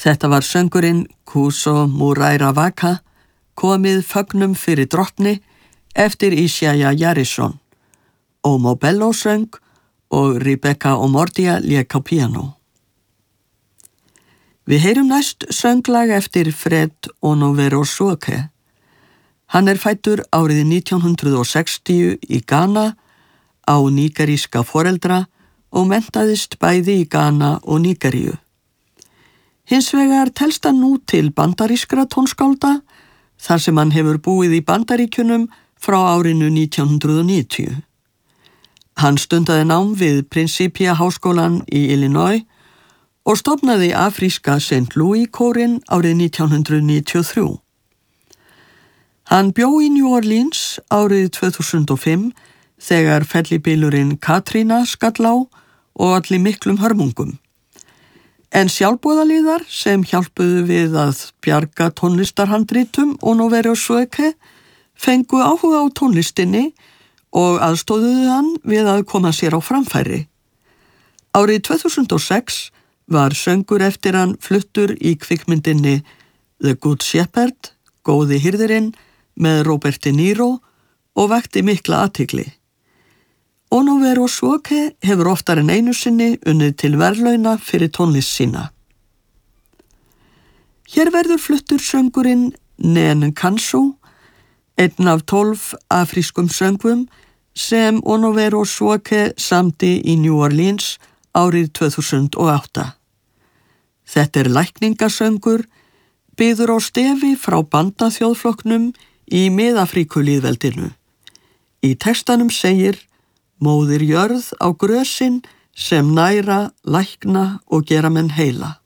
Þetta var söngurinn Kuso Muraira Waka, komið fögnum fyrir drottni eftir Isaiah Jarrison. Omo Bello söng og Rebecca Omordia lék á píanó. Við heyrum næst sönglag eftir Fred Onoverosuoke. Hann fæddur árið 1960 í Ghana á nígeríska foreldra og menntaðist bæði í Ghana og Nígeríu. Hins vegar telst hann nú til bandarískra tónskálda þar sem hann hefur búið í Bandaríkjunum frá árinu 1990. Hann stundaði nám við Principia háskólann í Illinois og stofnaði afríska St. Louis kórinn árið 1993. Hann bjó í New Orleans árið 2005 þegar fellibylurinn Katrina skall á og allir miklum hörmungum. En sjálfboðaliðar sem hjálpuðu við að bjarga tónlistarhandritum Onoverosuoke fengu áhuga á tónlistinni og aðstóðuðu hann við að koma sér á framfæri. Árið 2006 var söngur eftir hann fluttur í kvikmyndinni The Good Shepherd, góði hirðirinn, með Robert De Niro og vakti mikla athygli. Onoverosuoke hefur oftar en einu sinni unnið til verðlauna fyrir tónlist sína. Hér verður fluttur söngurinn Nen Kanso, einn af 12 afrískum söngvum sem Onoverosuoke samdi í New Orleans árið 2008. Þetta lækningasöngur, byggður á stefi frá bandaþjóðflokknum í Mið-Afríkulýðveldinu. Í textanum segir: Móðir jörð á grösin sem næra, lækna og gera menn heila.